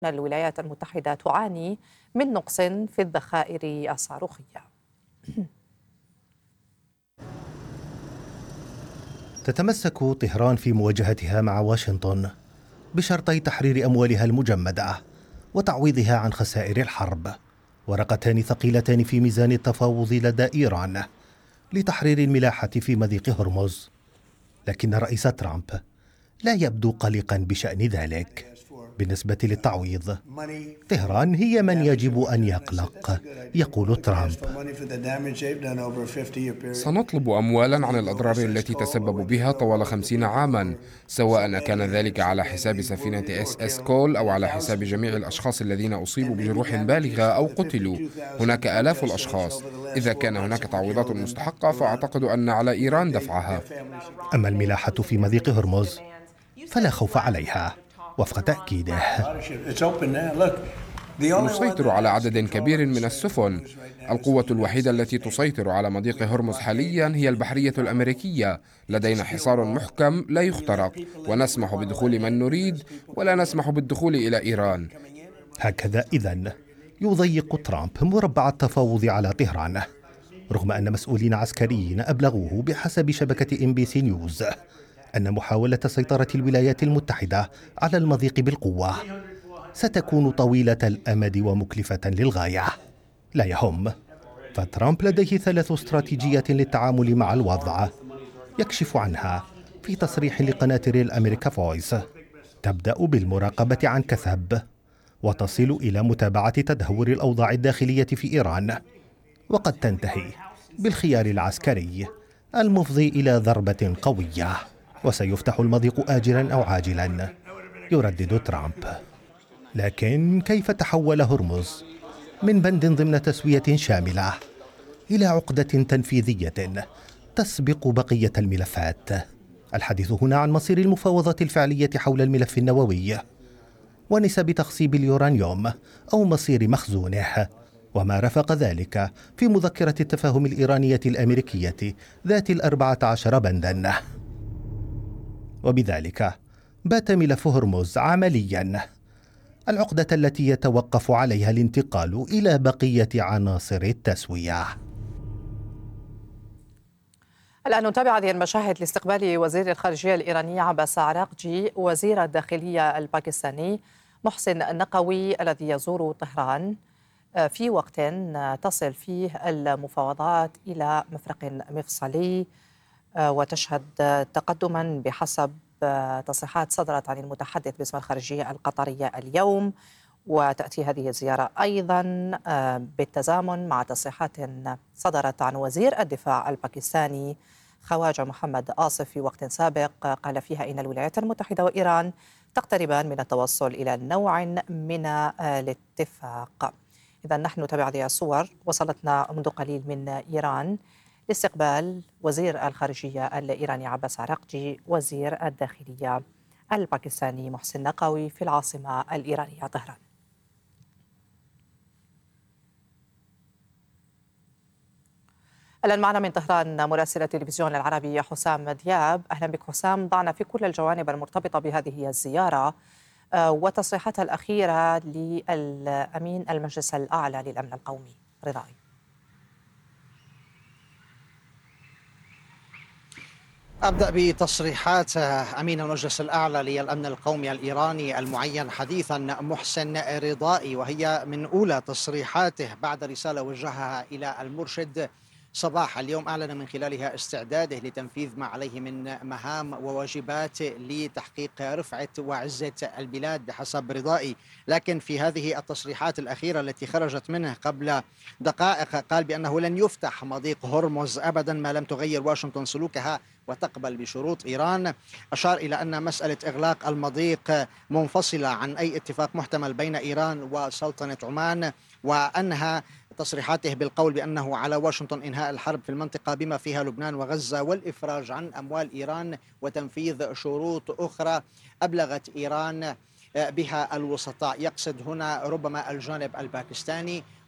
الولايات المتحدة تعاني من نقص في الذخائر الصاروخية. تتمسك طهران في مواجهتها مع واشنطن بشرطي تحرير أموالها المجمدة وتعويضها عن خسائر الحرب، ورقتان ثقيلتان في ميزان التفاوض لدى إيران لتحرير الملاحة في مضيق هرمز. لكن الرئيس ترامب لا يبدو قلقا بشأن ذلك. بالنسبة للتعويض، طهران هي من يجب أن يقلق، يقول ترامب. سنطلب أموالا عن الأضرار التي تسببوا بها طوال 50 عاما، سواء كان ذلك على حساب سفينة SS كول أو على حساب جميع الأشخاص الذين أصيبوا بجروح بالغة أو قتلوا. هناك آلاف الأشخاص. إذا كان هناك تعويضات مستحقة فأعتقد أن على إيران دفعها. أما الملاحة في مضيق هرمز فلا خوف عليها وفق تأكيده. نسيطر على عدد كبير من السفن. القوة الوحيدة التي تسيطر على مضيق هرمز حاليا هي البحرية الأمريكية. لدينا حصار محكم لا يخترق، ونسمح بدخول من نريد ولا نسمح بالدخول إلى إيران. هكذا إذن يضيق ترامب مربع التفاوض على طهران، رغم أن مسؤولين عسكريين أبلغوه بحسب شبكة MBC نيوز أن محاولة سيطرة الولايات المتحدة على المضيق بالقوة ستكون طويلة الأمد ومكلفة للغاية. لا يهم، فترامب لديه 3 استراتيجيات للتعامل مع الوضع يكشف عنها في تصريح لقناة ريل أمريكا فويس. تبدأ بالمراقبة عن كثب، وتصل إلى متابعة تدهور الأوضاع الداخلية في إيران، وقد تنتهي بالخيار العسكري المفضي إلى ضربة قوية. وسيفتح المضيق آجلا أو عاجلا، يردد ترامب. لكن كيف تحول هرمز من بند ضمن تسوية شاملة إلى عقدة تنفيذية تسبق بقية الملفات؟ الحديث هنا عن مصير المفاوضات الفعلية حول الملف النووي ونسب تخصيب اليورانيوم أو مصير مخزونه، وما رافق ذلك في مذكرة التفاهم الإيرانية الأمريكية ذات 14 بندا. وبذلك بات ملف هرمز عمليا العقدة التي يتوقف عليها الانتقال إلى بقية عناصر التسوية. الآن نتابع هذه المشاهد لاستقبال وزير الخارجية الإيراني عباس عراقجي وزير الداخلية الباكستاني محسن النقوي الذي يزور طهران في وقت تصل فيه المفاوضات إلى مفرق مفصلي، وتشهد تقدما بحسب تصريحات صدرت عن المتحدث باسم الخارجية القطرية اليوم. وتأتي هذه الزيارة أيضا بالتزامن مع تصريحات صدرت عن وزير الدفاع الباكستاني خواجة محمد آصف في وقت سابق، قال فيها إن الولايات المتحدة وإيران تقتربان من التوصل إلى نوع من الاتفاق. إذا نحن نتابع هذه الصور وصلتنا منذ قليل من إيران لاستقبال وزير الخارجية الإيراني عباس عراقجي وزير الداخلية الباكستاني محسن نقوي في العاصمة الإيرانية طهران. الآن معنا من طهران مراسل التلفزيون العربي حسام دياب. أهلا بك حسام، ضعنا في كل الجوانب المرتبطة بهذه الزيارة وتصريحات الأخيرة للأمين المجلس الأعلى للأمن القومي رضائي. أبدأ بتصريحات أمين المجلس الأعلى للأمن القومي الإيراني المعين حديثا محسن رضائي، وهي من أولى تصريحاته بعد رسالة وجهها إلى المرشد صباح اليوم. أعلن من خلالها استعداده لتنفيذ ما عليه من مهام وواجبات لتحقيق رفعة وعزة البلاد بحسب رضائي. لكن في هذه التصريحات الأخيرة التي خرجت منه قبل دقائق قال بأنه لن يفتح مضيق هرمز أبدا ما لم تغير واشنطن سلوكها وتقبل بشروط إيران. أشار إلى أن مسألة إغلاق المضيق منفصلة عن أي اتفاق محتمل بين إيران وسلطنة عمان، وأنهى تصريحاته بالقول بأنه على واشنطن إنهاء الحرب في المنطقة بما فيها لبنان وغزة والإفراج عن أموال إيران وتنفيذ شروط أخرى أبلغت إيران بها الوسطاء. يقصد هنا ربما الجانب الباكستاني،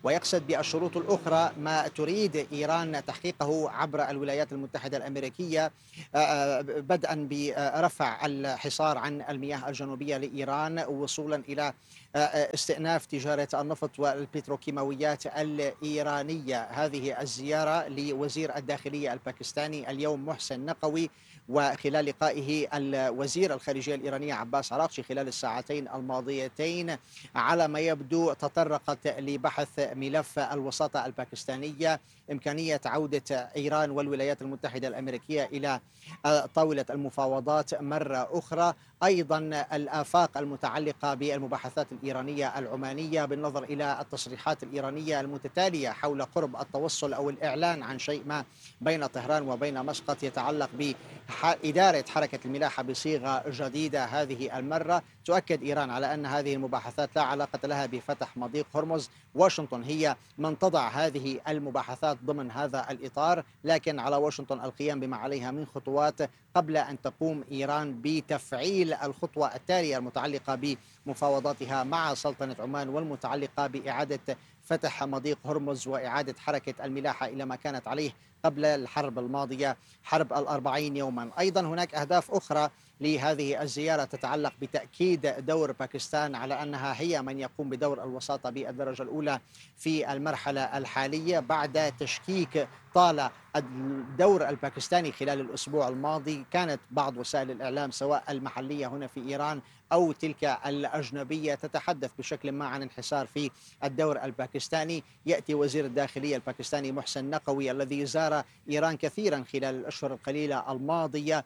ويقصد بالشروط الأخرى ما تريد إيران تحقيقه عبر الولايات المتحدة الأمريكية، بدءا برفع الحصار عن المياه الجنوبية لإيران وصولا إلى استئناف تجارة النفط والبتروكيماويات الإيرانية. هذه الزيارة لوزير الداخلية الباكستاني اليوم محسن نقوي، وخلال لقائه الوزير الخارجية الإيرانية عباس عراقجي خلال الساعتين الماضيتين على ما يبدو تطرقت لبحث ملف الوساطة الباكستانية، إمكانية عودة إيران والولايات المتحدة الأمريكية إلى طاولة المفاوضات مرة أخرى، أيضا الآفاق المتعلقة بالمباحثات الإيرانية العمانية بالنظر إلى التصريحات الإيرانية المتتالية حول قرب التوصل أو الإعلان عن شيء ما بين طهران وبين مسقط يتعلق بإدارة حركة الملاحة بصيغة جديدة. هذه المرة تؤكد إيران على أن هذه المباحثات لا علاقة لها بفتح مضيق هرمز، واشنطن هي من تضع هذه المباحثات ضمن هذا الإطار، لكن على واشنطن القيام بما عليها من خطوات قبل أن تقوم إيران بتفعيل الخطوة التالية المتعلقة بمفاوضاتها مع سلطنة عمان والمتعلقة بإعادة فتح مضيق هرمز وإعادة حركة الملاحة إلى ما كانت عليه قبل الحرب الماضية، حرب 40 يوما. أيضا هناك أهداف أخرى لهذه الزيارة تتعلق بتأكيد دور باكستان على أنها هي من يقوم بدور الوساطة بالدرجة الأولى في المرحلة الحالية بعد تشكيك طال الدور الباكستاني خلال الأسبوع الماضي. كانت بعض وسائل الإعلام سواء المحلية هنا في إيران أو تلك الأجنبية تتحدث بشكل ما عن انحسار في الدور الباكستاني. يأتي وزير الداخلية الباكستاني محسن نقوي الذي زار إيران كثيرا خلال الأشهر القليلة الماضية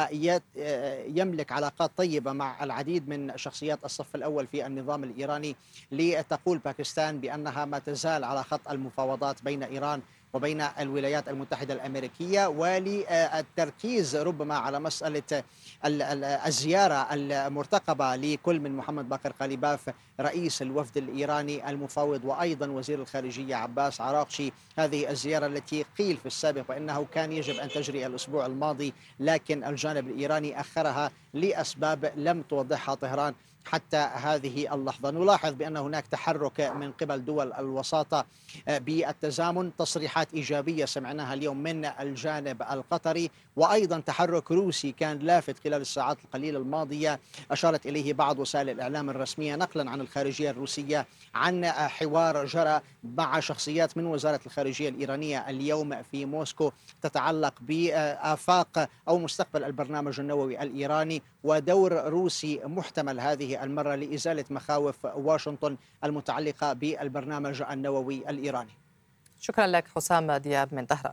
ويملك علاقات طيبة مع العديد من شخصيات الصف الأول في النظام الإيراني، لتقول باكستان بأنها ما تزال على خط المفاوضات بين إيران وبين الولايات المتحدة الأمريكية، وللتركيز ربما على مسألة الزيارة المرتقبة لكل من محمد باقر قاليباف رئيس الوفد الإيراني المفاوض وأيضا وزير الخارجية عباس عراقجي. هذه الزيارة التي قيل في السابق بأنه كان يجب أن تجري الأسبوع الماضي، لكن الجانب الإيراني أخرها لأسباب لم توضحها طهران حتى هذه اللحظة. نلاحظ بأن هناك تحرك من قبل دول الوساطة بالتزامن، تصريحات إيجابية سمعناها اليوم من الجانب القطري، وأيضا تحرك روسي كان لافت خلال الساعات القليلة الماضية أشارت إليه بعض وسائل الإعلام الرسمية نقلا عن الخارجية الروسية عن حوار جرى مع شخصيات من وزارة الخارجية الإيرانية اليوم في موسكو تتعلق بآفاق أو مستقبل البرنامج النووي الإيراني ودور روسي محتمل هذه المرة لإزالة مخاوف واشنطن المتعلقة بالبرنامج النووي الإيراني. شكرا لك حسام دياب من طهران.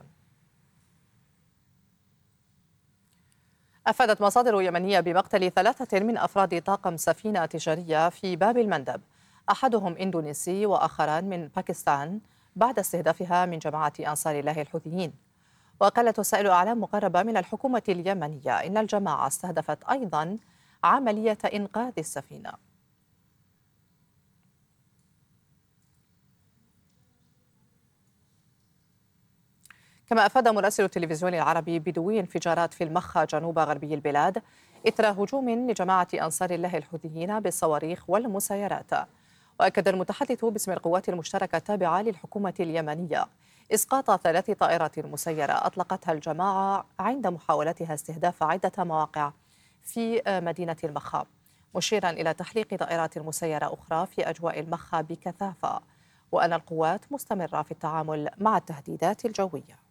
أفادت مصادر يمنية بمقتل 3 من أفراد طاقم سفينة تجارية في باب المندب، أحدهم إندونيسي وآخران من باكستان، بعد استهدافها من جماعة أنصار الله الحوثيين. وقالت وسائل أعلام مقربة من الحكومة اليمنية إن الجماعة استهدفت أيضا عملية إنقاذ السفينة. كما أفاد مراسل التلفزيون العربي بدوي انفجارات في المخا جنوب غربي البلاد إثر هجوم لجماعة أنصار الله الحوثيين بالصواريخ والمسيرات. وأكد المتحدث باسم القوات المشتركة التابعة للحكومة اليمنية إسقاط 3 طائرات مسيرة أطلقتها الجماعة عند محاولتها استهداف عدة مواقع في مدينة المخا، مشيرا إلى تحليق طائرات مسيرة أخرى في أجواء المخا بكثافة، وأن القوات مستمرة في التعامل مع التهديدات الجوية.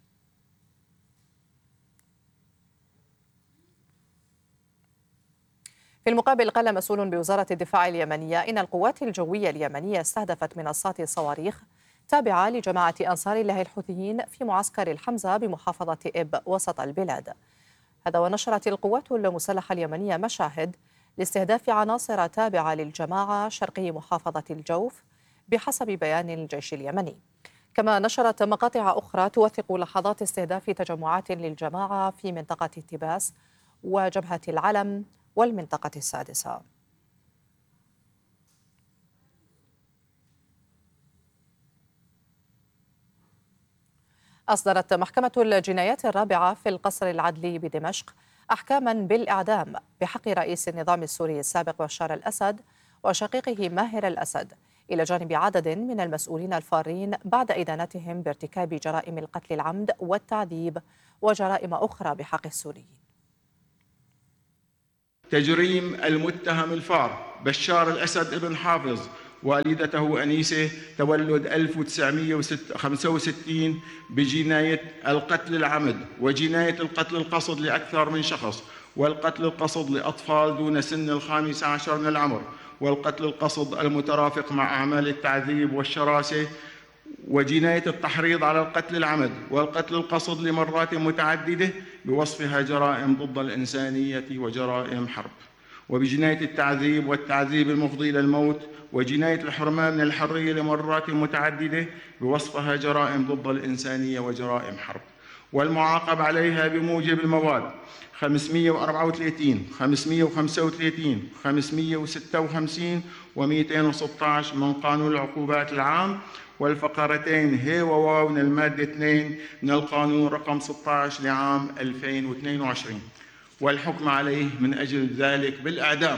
في المقابل قال مسؤول بوزارة الدفاع اليمنية إن القوات الجوية اليمنية استهدفت منصات صواريخ تابعة لجماعة أنصار الله الحوثيين في معسكر الحمزة بمحافظة إب وسط البلاد. هذا ونشرت القوات المسلحة اليمنية مشاهد لاستهداف عناصر تابعة للجماعة شرقي محافظة الجوف بحسب بيان الجيش اليمني. كما نشرت مقاطع أخرى توثق لحظات استهداف تجمعات للجماعة في منطقة التباس وجبهة العلم والمنطقة السادسة. أصدرت محكمة الجنايات الرابعة في القصر العدلي بدمشق أحكاما بالإعدام بحق رئيس النظام السوري السابق بشار الأسد وشقيقه ماهر الأسد إلى جانب عدد من المسؤولين الفارين بعد إدانتهم بارتكاب جرائم القتل العمد والتعذيب وجرائم أخرى بحق السوريين. تجريم المتهم الفار بشار الأسد ابن حافظ والدته أنيسة تولد 1965 بجناية القتل العمد وجناية القتل القصد لأكثر من شخص والقتل القصد لأطفال دون سن 15 من العمر والقتل القصد المترافق مع أعمال التعذيب والشراسة وجناية التحريض على القتل العمد والقتل القصد لمرات متعددة بوصفها جرائم ضد الإنسانية وجرائم حرب وبجناية التعذيب والتعذيب المفضي إلى الموت وجناية الحرمان من الحرية لمرات متعددة بوصفها جرائم ضد الإنسانية وجرائم حرب والمعاقب عليها بموجب المواد 534 535 556 و216 من قانون العقوبات العام والفقرتين ه وواو من المادة 2 من القانون رقم 16 لعام 2022 والحكم عليه من أجل ذلك بالإعدام.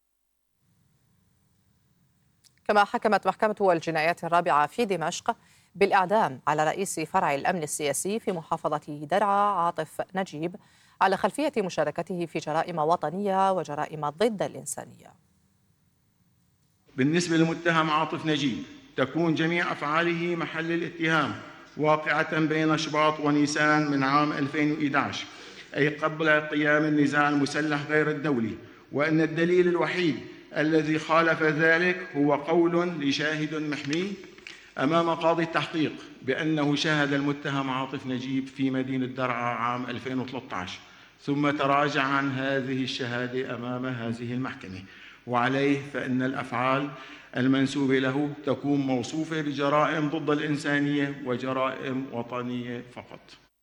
كما حكمت محكمة الجنايات الرابعة في دمشق بالإعدام على رئيس فرع الأمن السياسي في محافظة درعا عاطف نجيب على خلفية مشاركته في جرائم وطنية وجرائم ضد الإنسانية. بالنسبة للمتهم عاطف نجيب تكون جميع أفعاله محل الاتهام واقعة بين شباط ونيسان من عام 2011 أي قبل قيام النزاع المسلح غير الدولي، وأن الدليل الوحيد الذي خالف ذلك هو قول لشاهد محمي أمام قاضي التحقيق بأنه شاهد المتهم عاطف نجيب في مدينة درعا عام 2013 ثم تراجع عن هذه الشهادة أمام هذه المحكمة، وعليه فإن الأفعال المنسوبة له تكون موصوفة بجرائم ضد الإنسانية وجرائم وطنية فقط.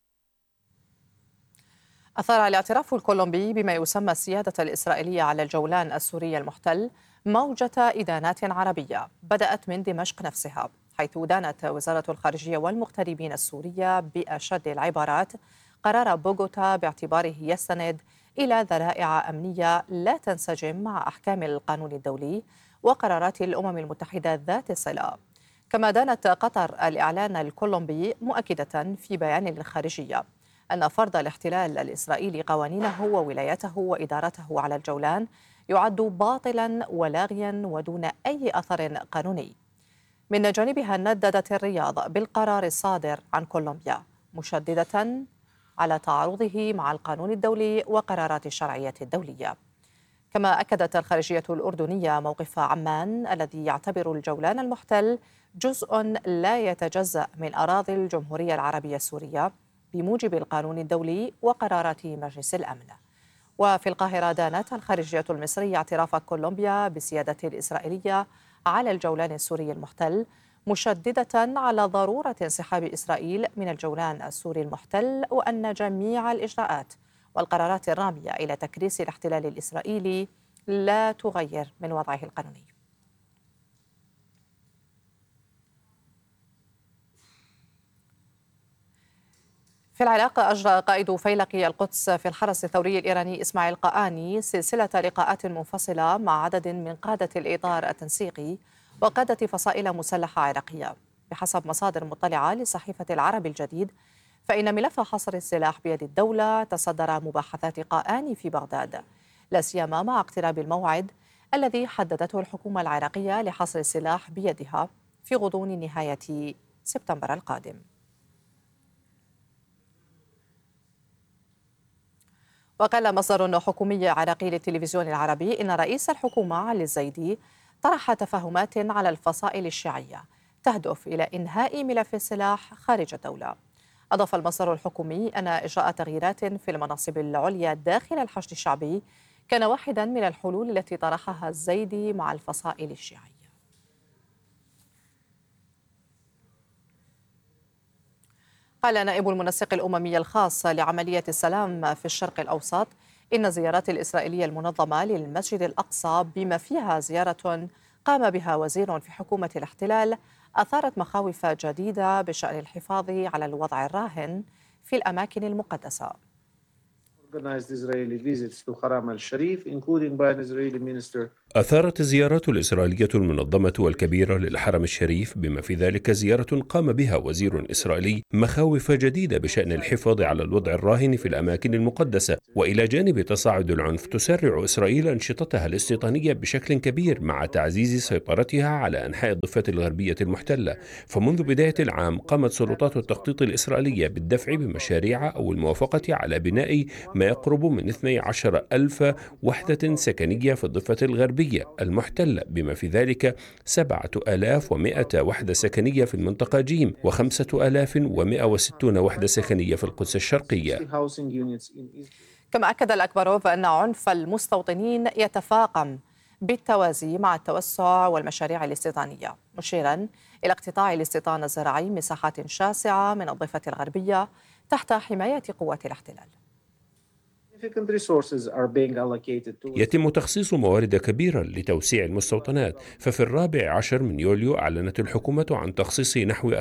أثار الاعتراف الكولومبي بما يسمى السيادة الإسرائيلية على الجولان السوري المحتل موجة إدانات عربية بدأت من دمشق نفسها، حيث دانت وزارة الخارجية والمغتربين السورية بأشد العبارات قرار بوغوتا باعتباره يستند إلى ذرائع أمنية لا تنسجم مع أحكام القانون الدولي وقرارات الأمم المتحدة ذات الصلة. كما دانت قطر الإعلان الكولومبي مؤكدة في بيان للخارجية أن فرض الاحتلال الإسرائيلي قوانينه وولايته وإدارته على الجولان يعد باطلا ولاغيا ودون أي أثر قانوني. من جانبها نددت الرياض بالقرار الصادر عن كولومبيا مشددة على تعارضه مع القانون الدولي وقرارات الشرعية الدولية. كما أكدت الخارجية الأردنية موقف عمان الذي يعتبر الجولان المحتل جزء لا يتجزأ من أراضي الجمهورية العربية السورية بموجب القانون الدولي وقرارات مجلس الأمن. وفي القاهرة دانت الخارجية المصرية اعتراف كولومبيا بالسيادة الإسرائيلية على الجولان السوري المحتل، مشددة على ضرورة انسحاب إسرائيل من الجولان السوري المحتل، وأن جميع الإجراءات والقرارات الرامية إلى تكريس الاحتلال الإسرائيلي لا تغير من وضعه القانوني. في العراق أجرى قائد فيلق القدس في الحرس الثوري الإيراني إسماعيل قآني سلسلة لقاءات منفصلة مع عدد من قادة الإطار التنسيقي وقادة فصائل مسلحة عراقية. بحسب مصادر مطلعة لصحيفة العرب الجديد، فإن ملف حصر السلاح بيد الدولة تصدر مباحثات قآني في بغداد، لا سيما مع اقتراب الموعد الذي حددته الحكومة العراقية لحصر السلاح بيدها في غضون نهاية سبتمبر القادم. وقال مصدر حكومي عراقي للتلفزيون العربي إن رئيس الحكومة علي الزيدي طرح تفاهمات على الفصائل الشيعية تهدف إلى إنهاء ملف السلاح خارج الدولة. أضاف المصدر الحكومي أن إجراء تغييرات في المناصب العليا داخل الحشد الشعبي كان واحدا من الحلول التي طرحها الزيدي مع الفصائل الشيعية. قال نائب المنسق الأممي الخاص لعملية السلام في الشرق الأوسط إن الزيارات الإسرائيلية المنظمة للمسجد الأقصى بما فيها زيارة قام بها وزير في حكومة الاحتلال أثارت مخاوف جديدة بشأن الحفاظ على الوضع الراهن في الأماكن المقدسة. أثارت الزيارات الإسرائيلية المنظمة والكبيرة للحرم الشريف بما في ذلك زيارة قام بها وزير إسرائيلي مخاوف جديدة بشأن الحفاظ على الوضع الراهن في الأماكن المقدسة. وإلى جانب تصاعد العنف تسرع إسرائيل أنشطتها الاستيطانية بشكل كبير مع تعزيز سيطرتها على أنحاء الضفة الغربية المحتلة. فمنذ بداية العام قامت سلطات التخطيط الإسرائيلية بالدفع بمشاريع أو الموافقة على بناء ما يقرب من 12,000 وحدة سكنية في الضفة الغربية المحتلة، بما في ذلك 7,100 وحدة سكنية في المنطقة جيم و5,160 وحدة سكنية في القدس الشرقية. كما أكد الأكبروف أن عنف المستوطنين يتفاقم بالتوازي مع التوسع والمشاريع الاستيطانية، مشيرا إلى اقتطاع الاستيطان الزراعي مساحات شاسعة من الضفة الغربية تحت حماية قوات الاحتلال. يتم تخصيص موارد كبيرة لتوسيع المستوطنات، ففي 14 من يوليو أعلنت الحكومة عن تخصيص نحو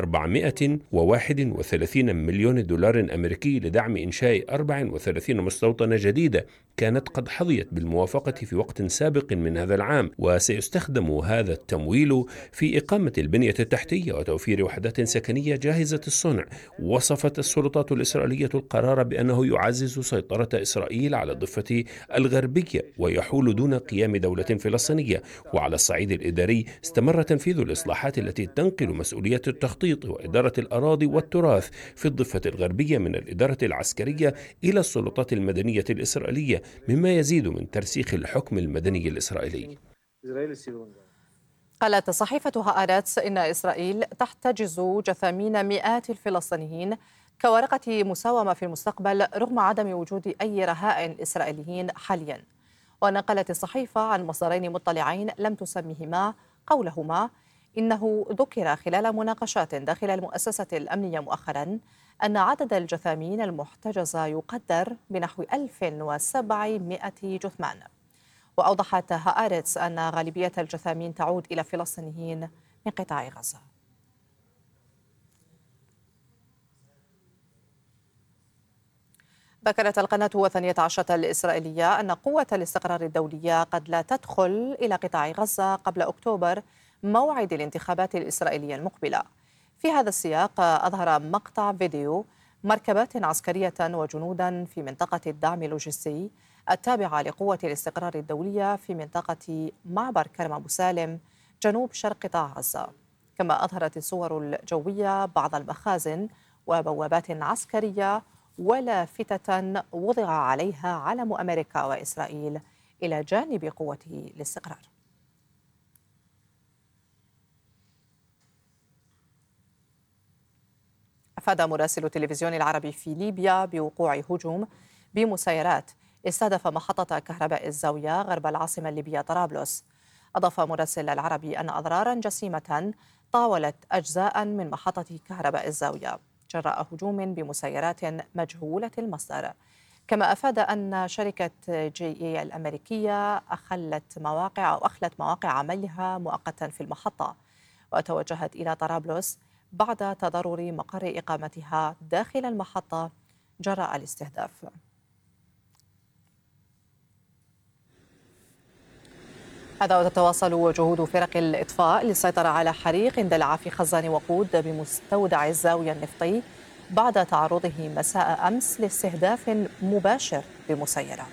431 مليون دولار أمريكي لدعم إنشاء 34 مستوطنة جديدة كانت قد حظيت بالموافقة في وقت سابق من هذا العام، وسيستخدم هذا التمويل في إقامة البنية التحتية وتوفير وحدات سكنية جاهزة الصنع. وصفت السلطات الإسرائيلية القرار بأنه يعزز سيطرة إسرائيل على الضفة الغربية ويحول دون قيام دولة فلسطينية. وعلى الصعيد الإداري استمر تنفيذ الإصلاحات التي تنقل مسؤولية التخطيط وإدارة الأراضي والتراث في الضفة الغربية من الإدارة العسكرية إلى السلطات المدنية الإسرائيلية، مما يزيد من ترسيخ الحكم المدني الإسرائيلي. قالت صحيفة هآرتس إن إسرائيل تحتجز جثامين مئات الفلسطينيين كورقة مساومة في المستقبل رغم عدم وجود أي رهائن إسرائيليين حاليا. ونقلت الصحيفة عن مصدرين مطلعين لم تسميهما قولهما إنه ذكر خلال مناقشات داخل المؤسسة الأمنية مؤخرا أن عدد الجثامين المحتجزة يقدر بنحو 1700 جثمان. وأوضحت هآرتس أن غالبية الجثامين تعود إلى فلسطينيين من قطاع غزة. ذكرت القناة 12 الإسرائيلية أن قوة الاستقرار الدولية قد لا تدخل إلى قطاع غزة قبل أكتوبر، موعد الانتخابات الإسرائيلية المقبلة. في هذا السياق أظهر مقطع فيديو مركبات عسكرية وجنودا في منطقة الدعم اللوجستي التابعة لقوة الاستقرار الدولية في منطقة معبر كرم أبو سالم جنوب شرق قطاع غزة. كما أظهرت الصور الجوية بعض المخازن وبوابات عسكرية ولافتة وضع عليها علم أمريكا وإسرائيل إلى جانب قوة الاستقرار. أفاد مراسل التلفزيون العربي في ليبيا بوقوع هجوم بمسيرات استهدف محطة كهرباء الزاوية غرب العاصمة الليبية طرابلس. أضاف مراسل العربي أن أضرارا جسيمة طاولت أجزاء من محطة كهرباء الزاوية جراء هجوم بمسيرات مجهولة المصدر. كما أفاد أن شركة GE الأمريكية أخلت مواقع عملها مؤقتا في المحطة، وتوجهت إلى طرابلس بعد تضرر مقر إقامتها داخل المحطة جراء الاستهداف. هذا وتتواصل جهود فرق الإطفاء للسيطرة على حريق اندلع في خزان وقود بمستودع الزاوية النفطي بعد تعرضه مساء أمس لاستهداف مباشر بمسيرة.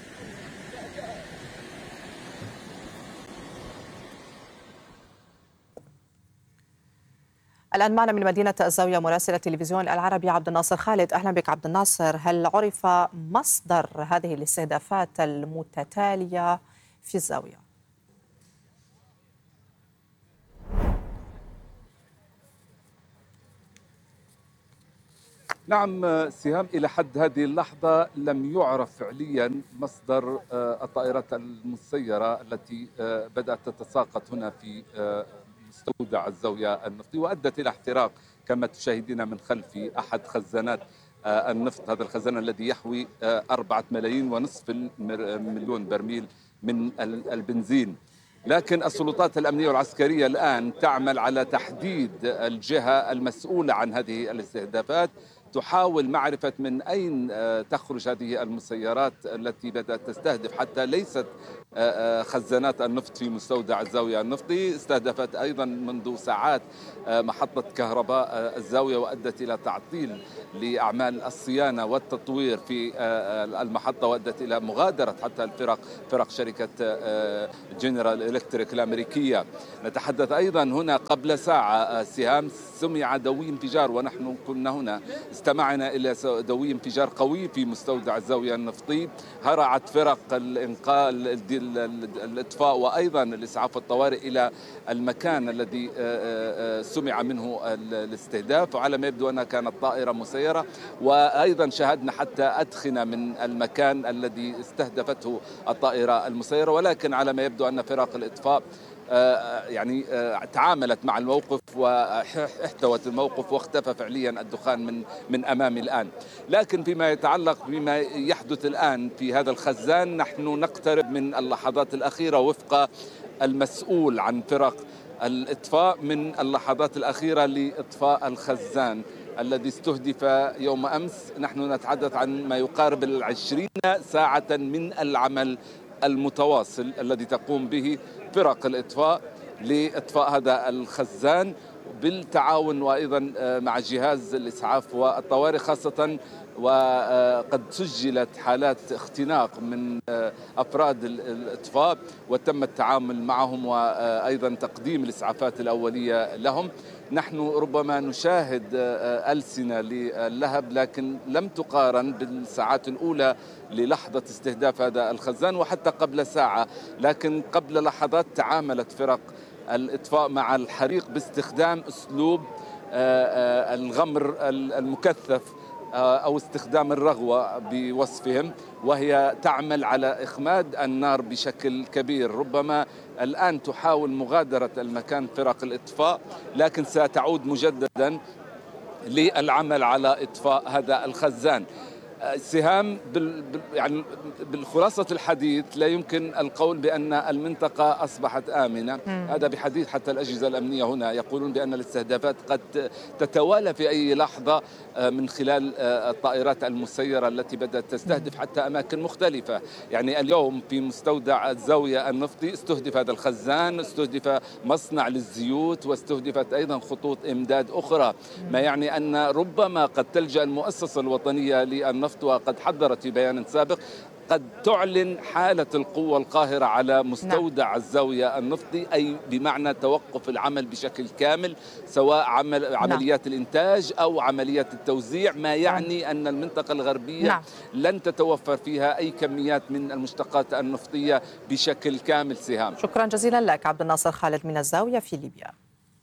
الآن معنا من مدينة الزاوية مراسل التلفزيون العربي عبد الناصر خالد. أهلا بك عبد الناصر. هل عرف مصدر هذه الاستهدافات المتتالية في الزاوية؟ نعم سهام، إلى حد هذه اللحظة لم يعرف فعليا مصدر الطائرات المسيرة التي بدأت تتساقط هنا في مستودع الزاوية النفطي وأدت إلى احتراق كما تشاهدين من خلفي أحد خزانات النفط. هذا الخزان الذي يحوي 4.5 مليون برميل من البنزين. لكن السلطات الأمنية والعسكرية الآن تعمل على تحديد الجهة المسؤولة عن هذه الاستهدافات تحاول معرفة من أين تخرج هذه المسيرات التي بدأت تستهدف حتى ليست خزانات النفط في مستودع الزاوية النفطي، استهدفت أيضا منذ ساعات محطة كهرباء الزاوية وأدت إلى تعطيل لأعمال الصيانة والتطوير في المحطة، وأدت إلى مغادرة حتى فرق شركة جنرال إلكتريك الأمريكية. نتحدث أيضا هنا قبل ساعة سهام سمع دوي انفجار، ونحن كنا هنا استمعنا إلى دوي انفجار قوي في مستودع الزاوية النفطي. هرعت فرق الإنقاذ الإطفاء وأيضا الإسعاف الطوارئ إلى المكان الذي سمع منه الاستهداف، وعلى ما يبدو أنها كانت طائرة مسيرة. وأيضا شاهدنا حتى أدخنة من المكان الذي استهدفته الطائرة المسيرة، ولكن على ما يبدو أن فرق الإطفاء تعاملت مع الموقف واحتوت الموقف، واختفى فعليا الدخان من أمامي الآن. لكن فيما يتعلق بما يحدث الآن في هذا الخزان، نحن نقترب من اللحظات الأخيرة وفق المسؤول عن فرق الإطفاء من اللحظات الأخيرة لإطفاء الخزان الذي استهدف يوم أمس. نحن نتحدث عن ما يقارب 20 ساعة من العمل المتواصل الذي تقوم به فرق الإطفاء لإطفاء هذا الخزان بالتعاون وأيضا مع جهاز الإسعاف والطوارئ خاصة. وقد سجلت حالات اختناق من أفراد الإطفاء وتم التعامل معهم وأيضا تقديم الإسعافات الأولية لهم. نحن ربما نشاهد ألسنة للهب، لكن لم تقارن بالساعات الأولى للحظة استهداف هذا الخزان وحتى قبل ساعة. لكن قبل لحظات تعاملت فرق الإطفاء مع الحريق باستخدام أسلوب الغمر المكثف أو استخدام الرغوة بوصفهم، وهي تعمل على إخماد النار بشكل كبير. ربما الآن تحاول مغادرة المكان فرق الإطفاء، لكن ستعود مجددا للعمل على إطفاء هذا الخزان. سهام يعني بالخلاصة الحديث لا يمكن القول بأن المنطقة أصبحت آمنة. هذا بحديث حتى الأجهزة الأمنية هنا يقولون بأن الاستهدافات قد تتوالى في أي لحظة من خلال الطائرات المسيرة التي بدأت تستهدف حتى أماكن مختلفة. يعني اليوم في مستودع الزاوية النفطي استهدف هذا الخزان، استهدف مصنع للزيوت، واستهدفت أيضا خطوط إمداد أخرى، ما يعني أن ربما قد تلجأ المؤسسة الوطنية للنفط، وقد حذرت في بيان سابق، قد تعلن حالة القوة القاهرة على مستودع الزاوية النفطي، أي بمعنى توقف العمل بشكل كامل، سواء عمليات الإنتاج أو عمليات التوزيع، ما يعني أن المنطقة الغربية لن تتوفر فيها أي كميات من المشتقات النفطية بشكل كامل. سهام، شكرا جزيلا لك عبد الناصر خالد من الزاوية في ليبيا.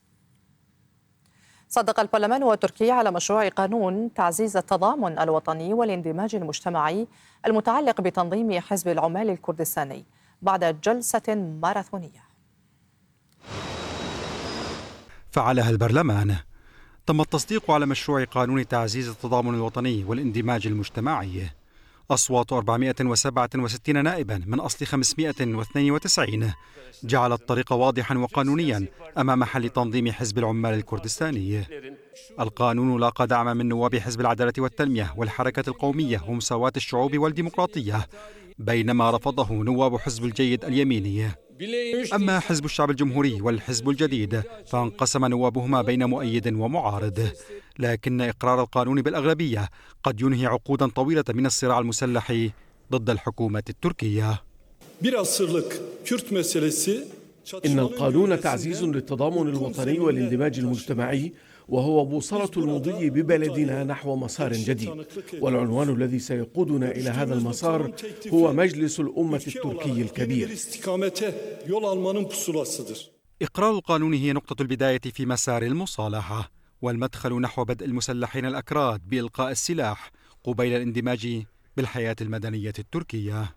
صدق البرلمان التركي على مشروع قانون تعزيز التضامن الوطني والاندماج المجتمعي المتعلق بتنظيم حزب العمال الكردستاني بعد جلسة ماراثونية فعلها البرلمان. تم التصديق على مشروع قانون تعزيز التضامن الوطني والاندماج المجتمعي. أصوات 467 نائبا من أصل 592 جعل الطريق واضحا وقانونيا أمام حل تنظيم حزب العمال الكردستاني. القانون لاقى دعما من نواب حزب العدالة والتنمية والحركة القومية ومساواة الشعوب والديمقراطية، بينما رفضه نواب حزب الجيد اليميني. أما حزب الشعب الجمهوري والحزب الجديد فانقسم نوابهما بين مؤيد ومعارض، لكن إقرار القانون بالأغلبية قد ينهي عقودا طويلة من الصراع المسلح ضد الحكومة التركية. إن القانون تعزيز للتضامن الوطني والاندماج المجتمعي، وهو بوصلة المضي ببلدنا نحو مسار جديد، والعنوان الذي سيقودنا إلى هذا المسار هو مجلس الأمة التركي الكبير. إقرار القانون هي نقطة البداية في مسار المصالحة والمدخل نحو بدء المسلحين الأكراد بإلقاء السلاح قبيل الاندماج بالحياة المدنية التركية.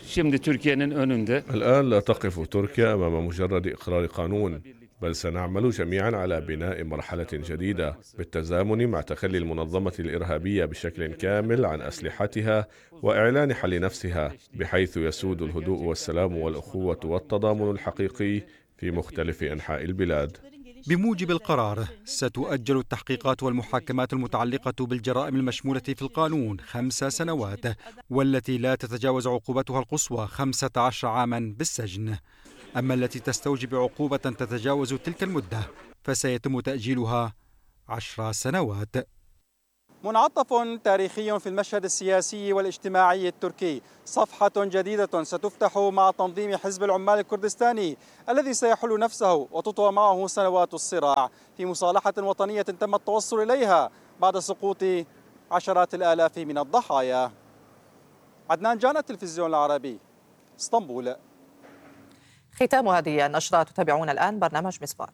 الآن لا تقف تركيا أمام مجرد إقرار قانون، بل سنعمل جميعا على بناء مرحلة جديدة بالتزامن مع تخلي المنظمة الإرهابية بشكل كامل عن أسلحتها وإعلان حل نفسها، بحيث يسود الهدوء والسلام والأخوة والتضامن الحقيقي في مختلف أنحاء البلاد. بموجب القرار ستؤجل التحقيقات والمحاكمات المتعلقة بالجرائم المشمولة في القانون 5 سنوات، والتي لا تتجاوز عقوبتها القصوى 15 عاما بالسجن. أما التي تستوجب عقوبة تتجاوز تلك المدة فسيتم تأجيلها 10 سنوات. منعطف تاريخي في المشهد السياسي والاجتماعي التركي، صفحة جديدة ستفتح مع تنظيم حزب العمال الكردستاني الذي سيحل نفسه وتطوى معه سنوات الصراع في مصالحة وطنية تم التوصل إليها بعد سقوط عشرات الآلاف من الضحايا. عدنان جان، التلفزيون العربي، اسطنبول. ختام هذه النشرة. تتابعون الآن برنامج مسبار.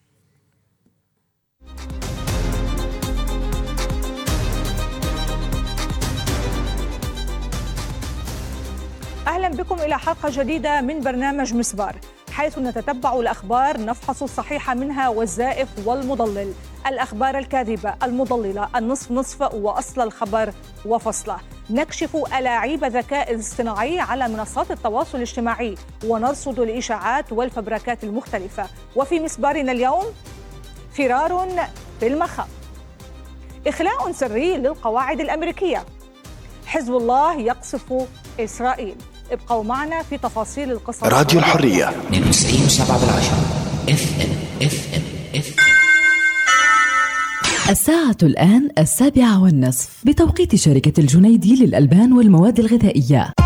أهلا بكم إلى حلقة جديدة من برنامج مسبار، حيث نتتبع الأخبار نفحص الصحيح منها والزائف والمضلل، الأخبار الكاذبة المضللة، النصف نصف وأصل الخبر وفصله. نكشف ألاعيب الذكاء الاصطناعي على منصات التواصل الاجتماعي ونرصد الإشاعات والفبركات المختلفة. وفي مسبارنا اليوم فرار في المخاض، إخلاء سري للقواعد الأمريكية، حزب الله يقصف إسرائيل. ابقوا معنا في تفاصيل القصة. راديو الحرية 92.7 FM. الساعة الآن 7:30 بتوقيت شركة الجنيدي للألبان والمواد الغذائية.